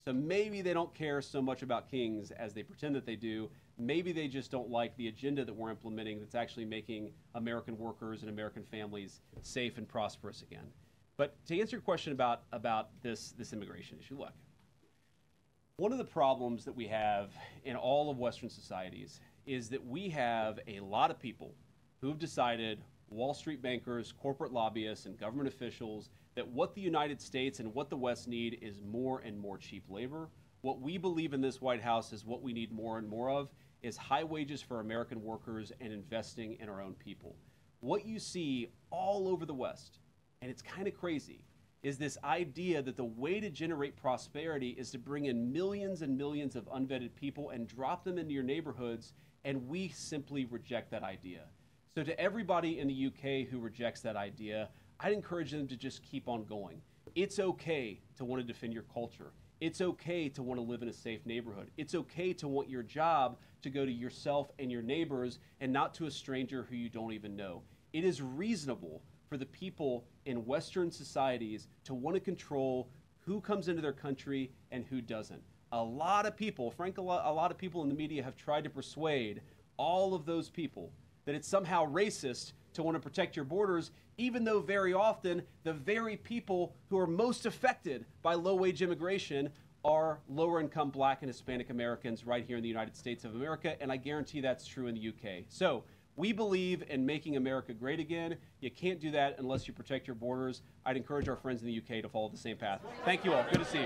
So maybe they don't care so much about kings as they pretend that they do. Maybe they just don't like the agenda that we're implementing that's actually making American workers and American families safe and prosperous again. But to answer your question about this immigration issue, look, one of the problems that we have in all of Western societies is that we have a lot of people who've decided, Wall Street bankers, corporate lobbyists, and government officials, that what the United States and what the West need is more and more cheap labor. What we believe in this White House is what we need more and more of is high wages for American workers and investing in our own people. What you see all over the West, and it's kind of crazy, is this idea that the way to generate prosperity is to bring in millions and millions of unvetted people and drop them into your neighborhoods, and we simply reject that idea. So to everybody in the UK who rejects that idea, I'd encourage them to just keep on going. It's okay to want to defend your culture. It's okay to want to live in a safe neighborhood. It's okay to want your job to go to yourself and your neighbors and not to a stranger who you don't even know. It is reasonable for the people in Western societies to want to control who comes into their country and who doesn't. A lot of people, frankly, a lot of people in the media have tried to persuade all of those people that it's somehow racist to want to protect your borders, even though very often the very people who are most affected by low-wage immigration are lower-income Black and Hispanic Americans right here in the United States of America, and I guarantee that's true in the UK. So we believe in making America great again. You can't do that unless you protect your borders. I'd encourage our friends in the UK to follow the same path. Thank you all. Good to see you.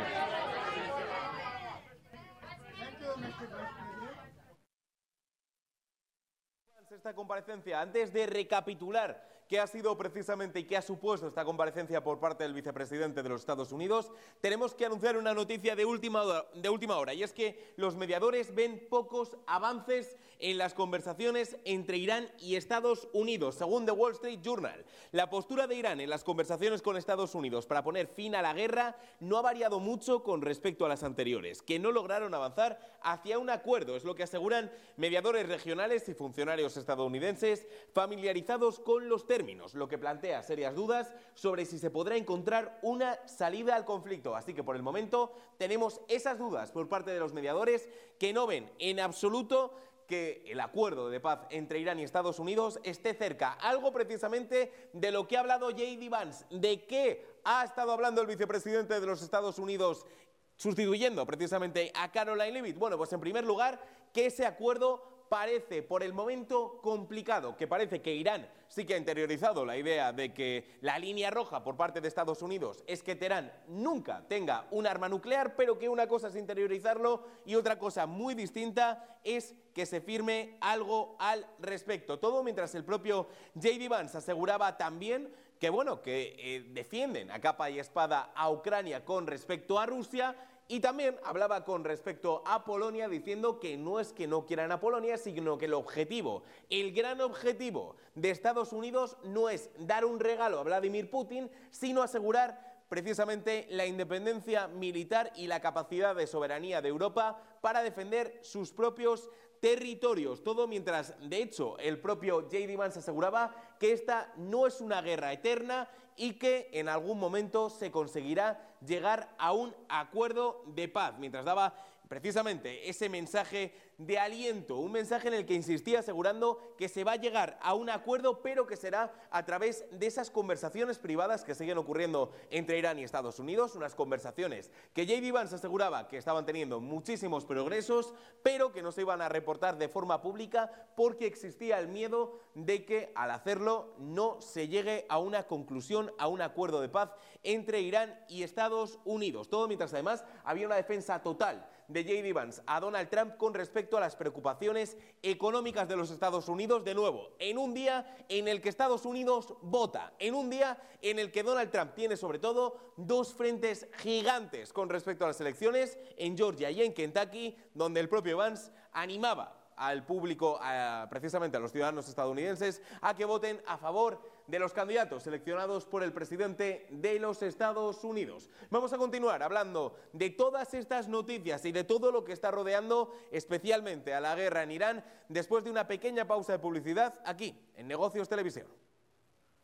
Esta comparecencia, antes de recapitular qué ha sido precisamente y qué ha supuesto esta comparecencia por parte del vicepresidente de los Estados Unidos, tenemos que anunciar una noticia de última hora, y es que los mediadores ven pocos avances en las conversaciones entre Irán y Estados Unidos. Según The Wall Street Journal, la postura de Irán en las conversaciones con Estados Unidos para poner fin a la guerra no ha variado mucho con respecto a las anteriores, que no lograron avanzar hacia un acuerdo, es lo que aseguran mediadores regionales y funcionarios estadounidenses familiarizados con los términos, lo que plantea serias dudas sobre si se podrá encontrar una salida al conflicto. Así que por el momento tenemos esas dudas por parte de los mediadores, que no ven en absoluto que el acuerdo de paz entre Irán y Estados Unidos esté cerca. Algo precisamente de lo que ha hablado J.D. Vance. ¿De qué ha estado hablando el vicepresidente de los Estados Unidos sustituyendo precisamente a Caroline Leavitt? Bueno, pues en primer lugar, que ese acuerdo parece por el momento complicado, que parece que Irán sí que ha interiorizado la idea de que la línea roja por parte de Estados Unidos es que Teherán nunca tenga un arma nuclear, pero que una cosa es interiorizarlo y otra cosa muy distinta es que se firme algo al respecto. Todo mientras el propio J.D. Vance aseguraba también que, bueno, que defienden a capa y espada a Ucrania con respecto a Rusia. Y también hablaba con respecto a Polonia, diciendo que no es que no quieran a Polonia, sino que el objetivo, el gran objetivo de Estados Unidos no es dar un regalo a Vladimir Putin, sino asegurar precisamente la independencia militar y la capacidad de soberanía de Europa para defender sus propios territorios. Todo mientras, de hecho, el propio J.D. Vance aseguraba que esta no es una guerra eterna y que en algún momento se conseguirá llegar a un acuerdo de paz, mientras daba precisamente ese mensaje de aliento, un mensaje en el que insistía asegurando que se va a llegar a un acuerdo, pero que será a través de esas conversaciones privadas que siguen ocurriendo entre Irán y Estados Unidos, unas conversaciones que J.D. Vance aseguraba que estaban teniendo muchísimos progresos, pero que no se iban a reportar de forma pública porque existía el miedo de que al hacerlo no se llegue a una conclusión, a un acuerdo de paz entre Irán y Estados Unidos. Todo mientras además había una defensa total de J.D. Vance a Donald Trump con respecto a las preocupaciones económicas de los Estados Unidos, de nuevo, en un día en el que Estados Unidos vota, en un día en el que Donald Trump tiene sobre todo dos frentes gigantes con respecto a las elecciones, en Georgia y en Kentucky, donde el propio Vance animaba al público, precisamente a los ciudadanos estadounidenses, a que voten a favor de los candidatos seleccionados por el presidente de los Estados Unidos. Vamos a continuar hablando de todas estas noticias y de todo lo que está rodeando especialmente a la guerra en Irán después de una pequeña pausa de publicidad aquí en Negocios Televisión.